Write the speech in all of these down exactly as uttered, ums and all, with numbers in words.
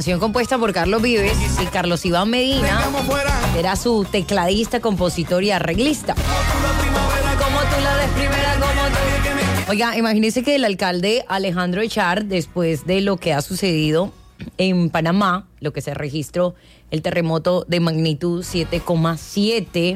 canción compuesta por Carlos Vives y Carlos Iván Medina era su tecladista, compositor y arreglista. Como tú la ves primera, como tú. Oiga, imagínense que el alcalde Alejandro Echar, después de lo que ha sucedido en Panamá, lo que se registró, el terremoto de magnitud siete coma siete,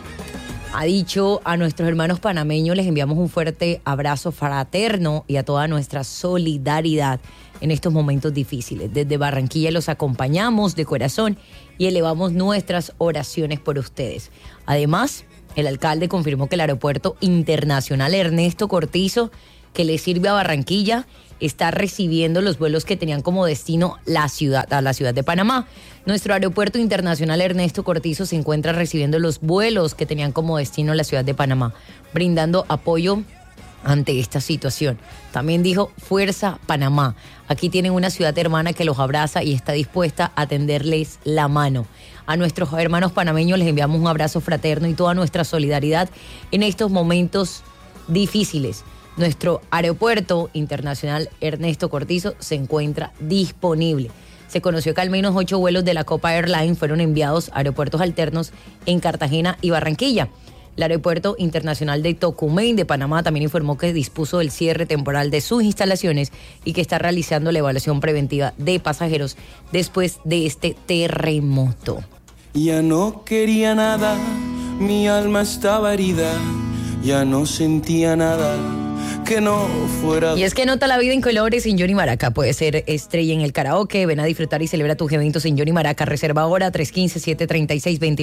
ha dicho a nuestros hermanos panameños, les enviamos un fuerte abrazo fraterno y a toda nuestra solidaridad en estos momentos difíciles. Desde Barranquilla los acompañamos de corazón y elevamos nuestras oraciones por ustedes. Además, el alcalde confirmó que el aeropuerto internacional Ernesto Cortizo, que le sirve a Barranquilla, está recibiendo los vuelos que tenían como destino la ciudad, a la ciudad de Panamá. Nuestro aeropuerto internacional Ernesto Cortizo se encuentra recibiendo los vuelos que tenían como destino la ciudad de Panamá, brindando apoyo ante esta situación. También dijo, Fuerza Panamá. Aquí tienen una ciudad hermana que los abraza y está dispuesta a tenderles la mano. A nuestros hermanos panameños les enviamos un abrazo fraterno y toda nuestra solidaridad en estos momentos difíciles. Nuestro aeropuerto internacional Ernesto Cortizo se encuentra disponible. Se conoció que al menos ocho vuelos de la Copa Airlines fueron enviados a aeropuertos alternos en Cartagena y Barranquilla. El Aeropuerto Internacional de Tocumen de Panamá también informó que dispuso del cierre temporal de sus instalaciones y que está realizando la evaluación preventiva de pasajeros después de este terremoto. Ya no quería nada, mi alma estaba herida, ya no sentía nada que no fuera. Y es que nota la vida en colores en Johnny Maraca. Puede ser estrella en el karaoke. Ven a disfrutar y celebra tus eventos en Johnny Maraca. Reserva ahora tres uno cinco, siete tres seis, dos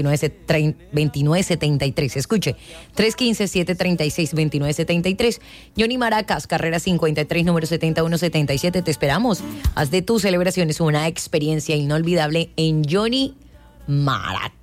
nueve siete tres. Escuche, tres uno cinco, siete tres seis, dos nueve siete tres. Johnny Maracas, carrera cincuenta y tres, número setenta y uno setenta y siete. Te esperamos. Haz de tus celebraciones una experiencia inolvidable en Johnny Maraca.